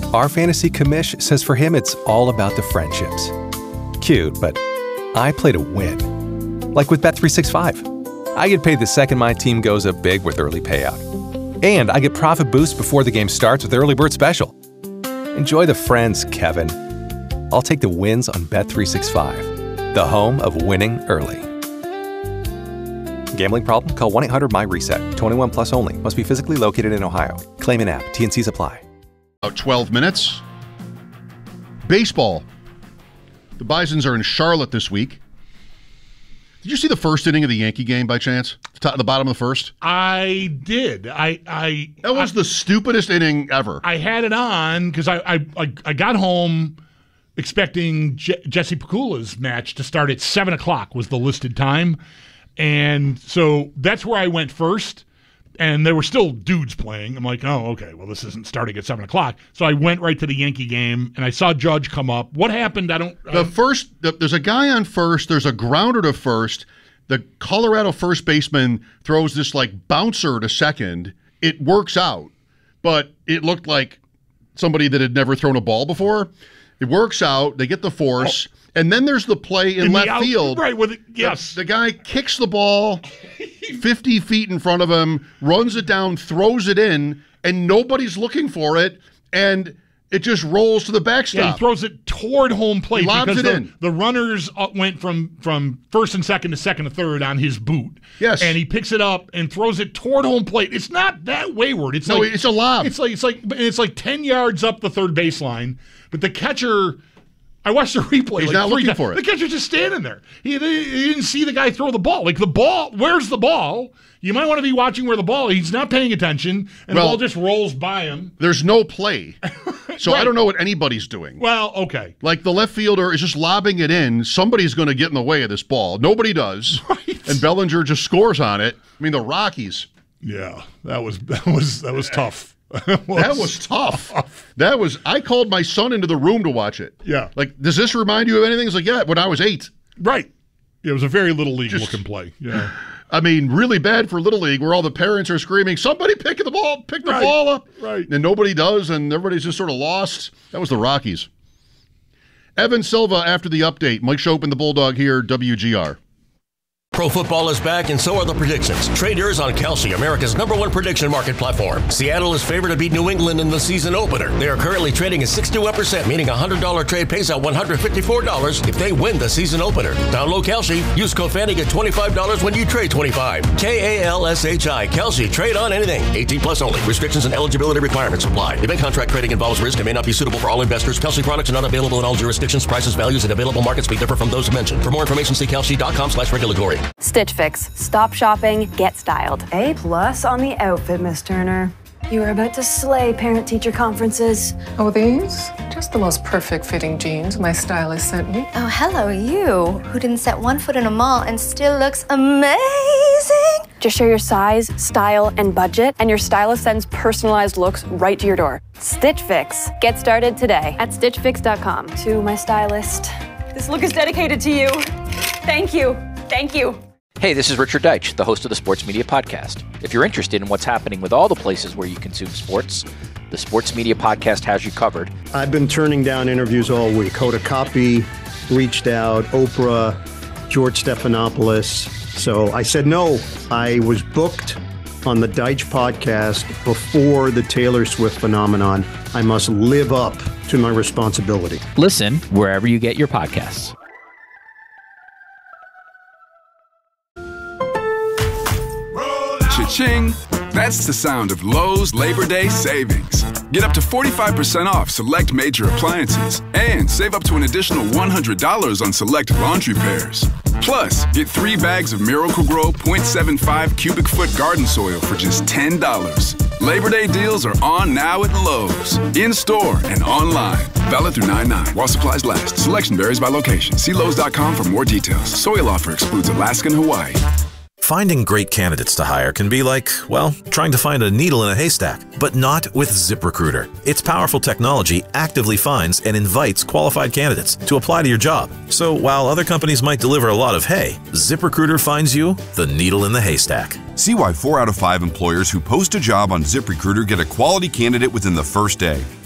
Our fantasy commish says for him it's all about the friendships. Cute, but I play to win. Like with Bet365. I get paid the second my team goes up big with early payout. And I get profit boost before the game starts with Early Bird Special. Enjoy the friends, Kevin. I'll take the wins on Bet365, the home of winning early. Gambling problem? Call 1-800-MY-RESET. 21 plus only. Must be physically located in Ohio. Claim in app. T&Cs apply. About 12 minutes. Baseball. The Bisons are in Charlotte this week. Did you see the first inning of the Yankee game by chance? The bottom of the first? I did. That was the stupidest inning ever. I had it on because I got home expecting Jesse Pacula's match to start at 7 o'clock was the listed time. And so that's where I went first. And there were still dudes playing. I'm like, oh, okay, well, this isn't starting at 7 o'clock. So I went right to the Yankee game, and I saw Judge come up. What happened? There's a guy on first. There's a grounder to first. The Colorado first baseman throws this, bouncer to second. It works out, but it looked like somebody that had never thrown a ball before. It works out. They get the force. And then there's the play in left field. Right, yes. The guy kicks the ball 50 feet in front of him, runs it down, throws it in, and nobody's looking for it, and it just rolls to the backstop. Yeah, he throws it toward home plate. He lobs because it in. The runners went from first and second to second to third on his boot. Yes. And he picks it up and throws it toward home plate. It's not that wayward. It's a lob. It's like 10 yards up the third baseline, but the catcher... I watched the replay. He's not looking for it. The catcher's just standing there. He didn't see the guy throw the ball. Where's the ball? You might want to be watching where the ball is. He's not paying attention, and the ball just rolls by him. There's no play. So right. I don't know what anybody's doing. Well, okay. The left fielder is just lobbing it in. Somebody's going to get in the way of this ball. Nobody does. Right. And Bellinger just scores on it. I mean, the Rockies. Yeah, that was tough. That was tough. I called my son into the room to watch it. Yeah. Does this remind you of anything? He's like, yeah, when I was 8. Right. It was a very Little League looking play. Yeah. I mean, really bad for Little League where all the parents are screaming, somebody pick the ball up. Right. And nobody does, and everybody's just sort of lost. That was the Rockies. Evan Silva after the update. Mike Chopin, the Bulldog here, WGR. Pro football is back, and so are the predictions. Trade yours on Kalshi, America's #1 prediction market platform. Seattle is favored to beat New England in the season opener. They are currently trading at 61%, meaning a $100 trade pays out $154 if they win the season opener. Download Kalshi. Use code FANNY, get $25 when you trade $25. KALSHI. Kalshi. Trade on anything. 18 plus only. Restrictions and eligibility requirements apply. Event contract trading involves risk and may not be suitable for all investors. Kalshi products are not available in all jurisdictions. Prices, values, and available markets may differ from those mentioned. For more information, see kalshi.com/regulatory. Stitch Fix. Stop shopping, get styled. A+ on the outfit, Miss Turner. You are about to slay parent-teacher conferences. Oh, these? Just the most perfect fitting jeans my stylist sent me. Oh, hello, you, who didn't set one foot in a mall and still looks amazing. Just share your size, style, and budget, and your stylist sends personalized looks right to your door. Stitch Fix. Get started today at StitchFix.com. To my stylist, this look is dedicated to you. Thank you. Thank you. Hey, this is Richard Deitch, the host of the Sports Media Podcast. If you're interested in what's happening with all the places where you consume sports, the Sports Media Podcast has you covered. I've been turning down interviews all week. Hoda Kotb reached out, Oprah, George Stephanopoulos. So I said no. I was booked on the Deitch Podcast before the Taylor Swift phenomenon. I must live up to my responsibility. Listen wherever you get your podcasts. Cha-ching! That's the sound of Lowe's Labor Day savings. Get up to 45% off select major appliances and save up to an additional $100 on select laundry pairs. Plus, get 3 bags of Miracle-Gro 0.75 cubic foot garden soil for just $10. Labor Day deals are on now at Lowe's. In-store and online. Valid through 9/9 while supplies last. Selection varies by location. See Lowe's.com for more details. Soil offer excludes Alaska and Hawaii. Finding great candidates to hire can be like, well, trying to find a needle in a haystack, but not with ZipRecruiter. Its powerful technology actively finds and invites qualified candidates to apply to your job. So while other companies might deliver a lot of hay, ZipRecruiter finds you the needle in the haystack. See why 4 out of 5 employers who post a job on ZipRecruiter get a quality candidate within the first day.